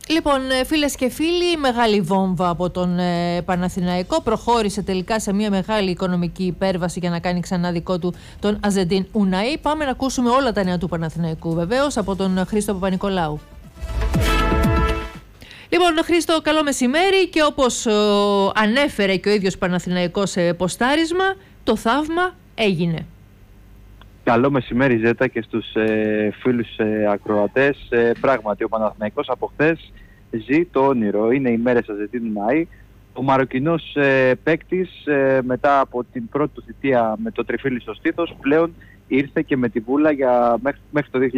Λοιπόν, φίλες και φίλοι, μεγάλη βόμβα από τον Παναθηναϊκό. Προχώρησε τελικά σε μια μεγάλη οικονομική υπέρβαση για να κάνει ξανά δικό του τον Αζεντίν Ουναή. Πάμε να ακούσουμε όλα τα νέα του Παναθηναϊκού, βεβαίως, από τον Χρήστο Παπα-Νικολάου. Λοιπόν, Χρήστο, καλό μεσημέρι, και όπως ανέφερε και ο ίδιος Παναθηναϊκός σε ποστάρισμα, το θαύμα έγινε. Καλό μεσημέρι, Ζέτα, και στους φίλους ακροατές. Πράγματι, ο Παναθηναϊκός από χθες ζει το όνειρο. Είναι οι μέρες Αζεντίν Ουναή. Ο Μαροκινός παίκτης, μετά από την πρώτη του θητεία με το τριφύλι στο στήθος, πλέον ήρθε και με τη βούλα για μέχρι το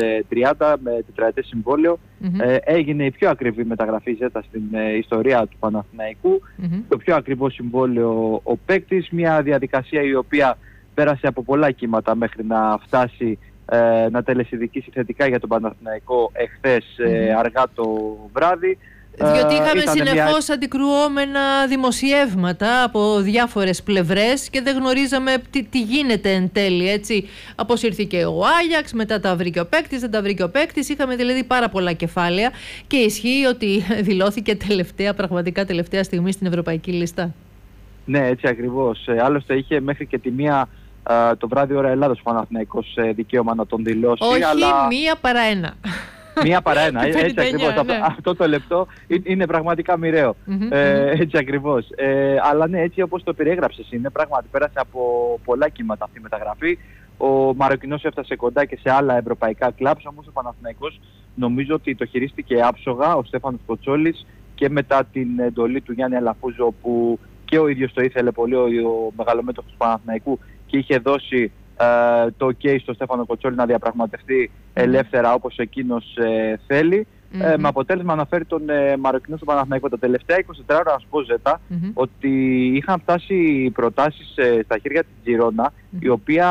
2030 με τετραετές συμβόλαιο. Έγινε η πιο ακριβή μεταγραφή, Ζέτα, στην ιστορία του Παναθηναϊκού. Το πιο ακριβό συμβόλαιο ο παίκτης. Μια διαδικασία η οποία πέρασε από πολλά κύματα μέχρι να φτάσει να τελεσιδικήσει θετικά για τον Παναθηναϊκό εχθές αργά το βράδυ. Διότι είχαμε συνεχώς αντικρουόμενα δημοσιεύματα από διάφορες πλευρές και δεν γνωρίζαμε τι γίνεται εν τέλει, έτσι. Αποσύρθηκε ο Άγιαξ, μετά τα βρήκε ο παίκτης, δεν τα βρήκε ο παίκτης. Είχαμε δηλαδή πάρα πολλά κεφάλαια και ισχύει ότι δηλώθηκε πραγματικά τελευταία στιγμή στην ευρωπαϊκή λίστα. Ναι, έτσι ακριβώς. Άλλωστε είχε μέχρι και τη μία το βράδυ ώρα Ελλάδος ο Παναθηναϊκός δικαίωμα να τον δηλώσει. Όχι, μία παρά ένα. Μία παρά ένα, έτσι ακριβώς. Ναι. Αυτό το λεπτό είναι πραγματικά μοιραίο. Έτσι ακριβώς. Αλλά ναι, έτσι όπως το περιέγραψες είναι, πράγματι πέρασε από πολλά κύματα αυτή η μεταγραφή. Ο Μαροκινός έφτασε κοντά και σε άλλα ευρωπαϊκά κλαμπς, όμως ο Παναθηναϊκός νομίζω ότι το χειρίστηκε άψογα ο Στέφανος Κοτσόλης και μετά την εντολή του Γιάννη Αλαφούζο, που και ο ίδιος το ήθελε πολύ, ο μεγαλομέτωχος του Παναθηναϊκού, και είχε δώσει το OK στο Στέφανο Κοτσόλη να διαπραγματευτεί ελεύθερα όπως εκείνος θέλει. Με αποτέλεσμα να φέρει τον Μαροκινό στο Παναθηναϊκό. Τα τελευταία 24 ώρα, να σου πω, Ζέτα, ότι είχαν φτάσει προτάσεις στα χέρια της Τζιρόνα, η οποία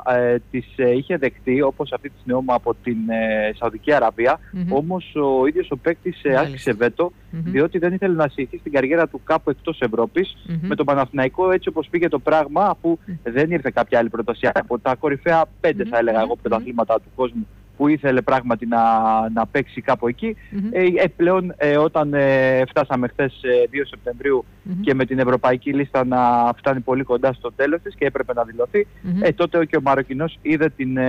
τις είχε δεκτεί, όπως αυτή της Νεόμα, από την Σαουδική Αραβία. Όμως ο ίδιος ο παίκτης άσκησε βέτο, διότι δεν ήθελε να συνεχίσει την καριέρα του κάπου εκτός Ευρώπης. Με τον Παναθηναϊκό, έτσι όπως πήγε το πράγμα, αφού δεν ήρθε κάποια άλλη πρόταση από τα κορυφαία 5, θα έλεγα εγώ, πρωταθλήματα του κόσμου, που ήθελε πράγματι να παίξει κάπου εκεί. Πλέον όταν φτάσαμε χθες 2 Σεπτεμβρίου και με την ευρωπαϊκή λίστα να φτάνει πολύ κοντά στο τέλος της και έπρεπε να δηλωθεί, τότε και ο Μαροκινός είδε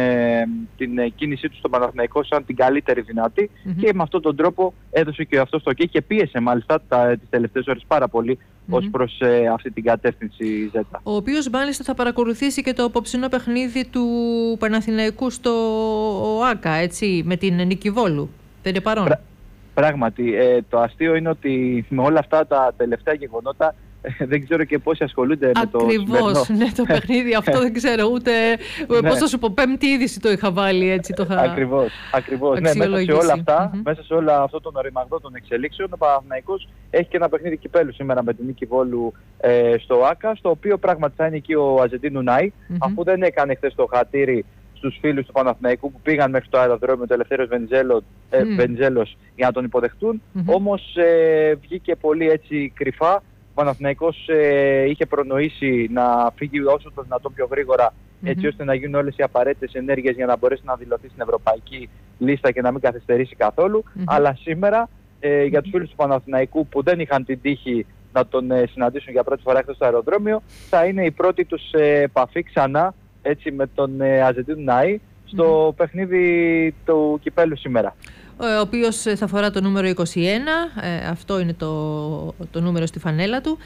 την κίνησή του στον Παναθηναϊκό σαν την καλύτερη δυνατή και με αυτόν τον τρόπο έδωσε και αυτό το OK και πίεσε μάλιστα τις τελευταίες ώρες πάρα πολύ ως προς αυτή την κατεύθυνση, Ζέτα. Ο οποίος μάλιστα θα παρακολουθήσει και το απόψινό παιχνίδι του Παναθηναϊκού στο ΆΚΑ, έτσι, με την Νίκη Βόλου. Δεν είναι παρόν? Πράγματι, το αστείο είναι ότι με όλα αυτά τα τελευταία γεγονότα δεν ξέρω και πόσοι ασχολούνται με το σημερινό. Ακριβώς, ναι, το παιχνίδι αυτό δεν ξέρω ούτε πώς θα σου πω, πέμπτη είδηση το είχα βάλει, έτσι το είχα Ακριβώς. Ναι, μέσα σε όλα αυτά, μέσα σε όλο αυτό τον οριμαγδό των εξελίξεων, ο Παναθηναϊκός έχει και ένα παιχνίδι κυπέλου σήμερα με την Νίκη Βόλου στο ΆΚΑ, στο οποίο πράγματι θα είναι εκεί ο Αζεντίν Ουναή, αφού δεν έκανε χθες το χατήρι στους φίλους του Παναθηναϊκού που πήγαν μέχρι το αεροδρόμιο του Ελευθέριος Βενιζέλος για να τον υποδεχτούν. Όμως βγήκε πολύ έτσι κρυφά. Ο Παναθηναϊκός είχε προνοήσει να φύγει όσο το δυνατόν πιο γρήγορα, έτσι ώστε να γίνουν όλες οι απαραίτητες ενέργειες για να μπορέσει να δηλωθεί στην ευρωπαϊκή λίστα και να μην καθυστερήσει καθόλου. Αλλά σήμερα για τους φίλους του Παναθηναϊκού που δεν είχαν την τύχη να τον συναντήσουν για πρώτη φορά εκτός στο αεροδρόμιο, θα είναι η πρώτη τους επαφή ξανά, έτσι, με τον Αζεντίν Ουναή στο παιχνίδη του κυπέλου σήμερα. Ο οποίος θα φορά το νούμερο 21, αυτό είναι το νούμερο στη φανέλα του.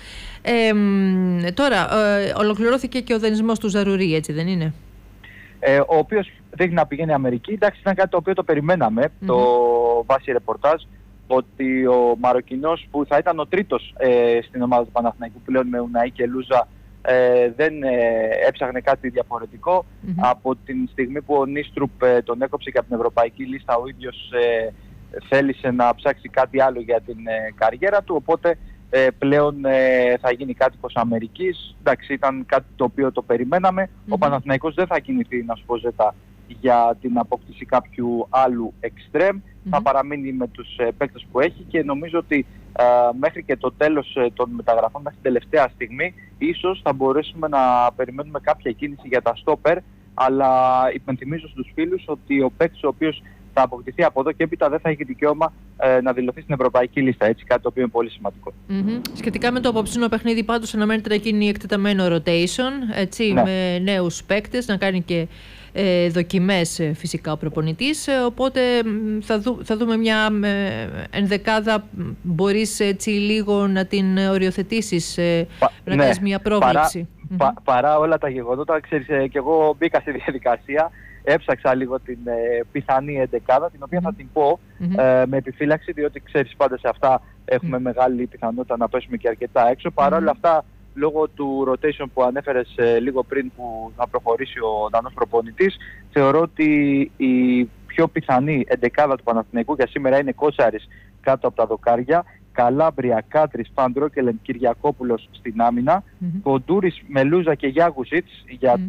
Τώρα, ολοκληρώθηκε και ο δανεισμός του Ζαρουρί, έτσι δεν είναι? Ο οποίος δείχνει να πηγαίνει Αμερική. Εντάξει, ήταν κάτι το οποίο το περιμέναμε, το βάση ρεπορτάζ, ότι ο Μαροκινός, που θα ήταν ο τρίτος στην ομάδα του Παναθηναϊκού πλέον με Ουναή και Λούζα, δεν έψαχνε κάτι διαφορετικό. Από την στιγμή που ο Νίστρουπ τον έκοψε και από την ευρωπαϊκή λίστα, ο ίδιος θέλησε να ψάξει κάτι άλλο για την καριέρα του, οπότε πλέον θα γίνει κάτοικος Αμερικής. Εντάξει, ήταν κάτι το οποίο το περιμέναμε. Ο Παναθηναϊκός δεν θα κινηθεί, να σου πω, Ζέτα, για την απόκτηση κάποιου άλλου εξτρέμ. Θα παραμείνει με τους παίκτες που έχει και νομίζω ότι μέχρι και το τέλος των μεταγραφών, μέχρι την τελευταία στιγμή, ίσως θα μπορέσουμε να περιμένουμε κάποια κίνηση για τα στόπερ, αλλά υπενθυμίζω στους φίλους ότι ο παίκτης ο οποίος θα αποκτηθεί από εδώ και έπειτα, δεν θα έχει δικαίωμα να δηλωθεί στην ευρωπαϊκή λίστα. Έτσι, κάτι το οποίο είναι πολύ σημαντικό. Σχετικά με το απόψινο παιχνίδι, πάντως αναμένεται να γίνει εκτεταμένο rotation, έτσι, με νέους παίκτες, να κάνει και δοκιμές φυσικά ο προπονητής, οπότε θα δούμε μια ενδεκάδα. Μπορείς έτσι λίγο να την οριοθετήσεις, να κάνεις μια πρόβλεψη? Παρά όλα τα γεγονότα, ξέρεις, και εγώ μπήκα στη διαδικασία, έψαξα λίγο την πιθανή εντεκάδα, την οποία θα την πω με επιφύλαξη, διότι ξέρεις, πάντα σε αυτά έχουμε μεγάλη πιθανότητα να πέσουμε και αρκετά έξω. Παρά όλα αυτά, λόγω του rotation που ανέφερες λίγο πριν, που θα προχωρήσει ο Δανός προπονητής, θεωρώ ότι η πιο πιθανή εντεκάδα του Παναθηναϊκού για σήμερα είναι Κότσαρης κάτω από τα δοκάρια, Καλάμπρια, Κάτρης, Φαντρόκελεν, Κυριακόπουλος στην άμυνα, Κοντούρης, Μελούζα και Γιάγουσιτς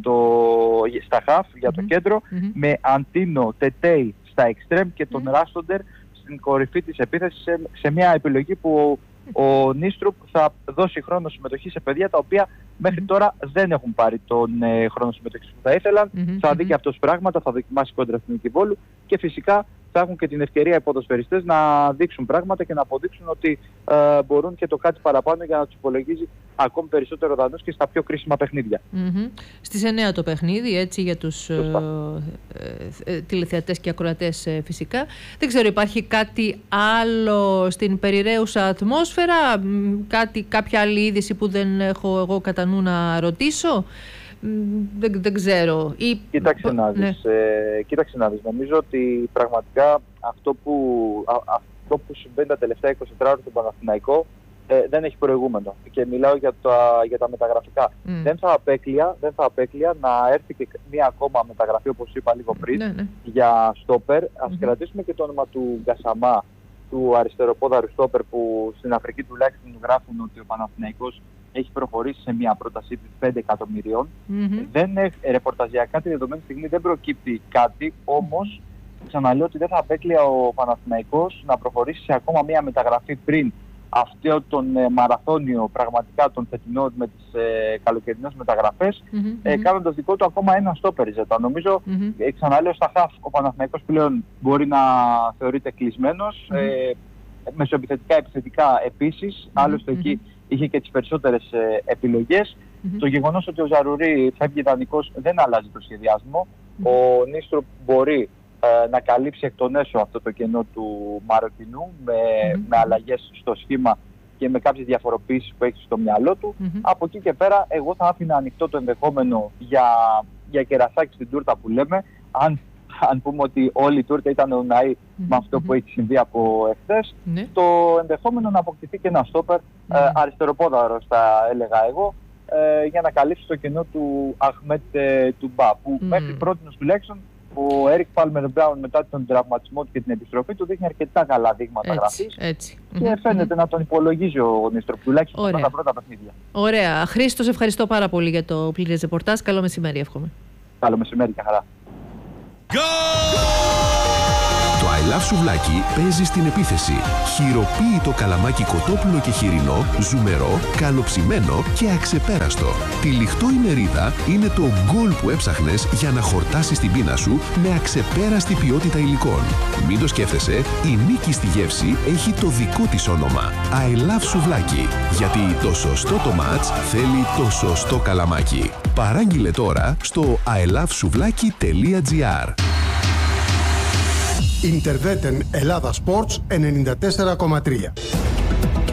στα χαφ, για το κέντρο, με Αντίνο, Τετέι στα εξτρέμ και τον Ράστοντερ στην κορυφή της επίθεσης, σε μια επιλογή που ο Νίστρουπ θα δώσει χρόνο συμμετοχή σε παιδιά τα οποία μέχρι τώρα δεν έχουν πάρει τον χρόνο συμμετοχής που θα ήθελαν. Θα δει και αυτός πράγματα, θα δοκιμάσει κόντρα στην Εθνική Βόλου και φυσικά θα έχουν και την ευκαιρία οι ποδοσφαιριστές να δείξουν πράγματα και να αποδείξουν ότι μπορούν και το κάτι παραπάνω για να τους υπολογίζει ακόμη περισσότερο Δανούς και στα πιο κρίσιμα παιχνίδια. Στις 9 το παιχνίδι, έτσι, για τους τηλεθεατές και ακροατές φυσικά. Δεν ξέρω, υπάρχει κάτι άλλο στην περιραίουσα ατμόσφαιρα, κάποια άλλη είδηση που δεν έχω εγώ κατά νου να ρωτήσω? Δεν ξέρω. Κοίταξε να δεις. Νομίζω ότι πραγματικά αυτό που συμβαίνει τα τελευταία 24 ώρα στον Παναθηναϊκό δεν έχει προηγούμενο. Και μιλάω για τα μεταγραφικά. Δεν θα απέκλεια να έρθει και μία ακόμα μεταγραφή, όπως είπα λίγο πριν, για στόπερ. Ας κρατήσουμε και το όνομα του Γκασαμά, του αριστεροπόδαρου στόπερ, που στην Αφρική τουλάχιστον γράφουν ότι ο Παναθηναϊκός έχει προχωρήσει σε μια πρότασή 5 εκατομμυρίων. Ρεπορταζιακά τη δεδομένη στιγμή δεν προκύπτει κάτι, όμως ξαναλέω ότι δεν θα απέκλεια ο Παναθηναϊκός να προχωρήσει σε ακόμα μια μεταγραφή πριν αυτό τον μαραθώνιο πραγματικά τον φετινό με τις καλοκαιρινές μεταγραφές, κάνοντας δικό του ακόμα ένα στόπερ. Νομίζω, ξαναλέω, στα χαφ ο Παναθηναϊκός πλέον μπορεί να θεωρείται κλεισμένος, μεσοεπιθετικά, επιθετικά επίσης, άλλωστε εκεί είχε και τις περισσότερες επιλογές. Το γεγονός ότι ο Ζαρουρί φεύγει δανεικός δεν αλλάζει το σχεδιασμό. Ο Νίστρουπ μπορεί να καλύψει εκ των έσω αυτό το κενό του Μαροκινού με αλλαγές στο σχήμα και με κάποιες διαφοροποιήσεις που έχει στο μυαλό του. Από εκεί και πέρα εγώ θα άφηνα ανοιχτό το ενδεχόμενο για κερασάκι στην τούρτα που λέμε, αν πούμε ότι όλη η τούρτα ήταν ο Ναΐ με αυτό που έχει συμβεί από εχθές, το ενδεχόμενο να αποκτηθεί και ένα στόπερ αριστεροπόδαρος, θα έλεγα εγώ, για να καλύψει το κενό του Αχμέτ Τουμπά, που μέχρι πρώτης τουλάχιστον ο Έρικ Πάλμερ Μπράουν, μετά τον τραυματισμό του και την επιστροφή του, δείχνει αρκετά καλά δείγματα γραφής και φαίνεται να τον υπολογίζει ο Νίστρουπ, τουλάχιστον με τα πρώτα παιχνίδια. Ωραία. Χρήστο, ευχαριστώ πάρα πολύ για το πλήρες ρεπορτάζ. Καλό μεσημέρι, εύχομαι. Καλό μεσημέρι και χαρά. Το I Love Σουβλάκι παίζει στην επίθεση. Χειροποίητο καλαμάκι κοτόπουλο και χοιρινό, ζουμερό, καλοψημένο και αξεπέραστο. Τυλιχτό η μερίδα είναι το γκολ που έψαχνες για να χορτάσεις την πείνα σου με αξεπέραστη ποιότητα υλικών. Μην το σκέφτεσαι, η νίκη στη γεύση έχει το δικό της όνομα. I Love Σουβλάκι. Γιατί το σωστό το μάτς θέλει το σωστό καλαμάκι. Παράγγειλε τώρα στο ilovesuvlaki.gr. Interveten Ελλάδα Sports 94,3.